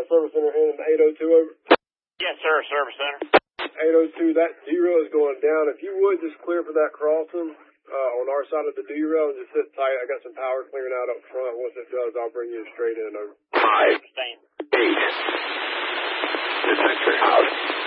service center in 802 over? Yes, sir, service center. 802, that D-rail is going down. If you would, just clear for that crossing on our side of the D-rail and just sit tight. I got some power clearing out up front. Once it does, I'll bring you straight in over. 5, 8. Detector out.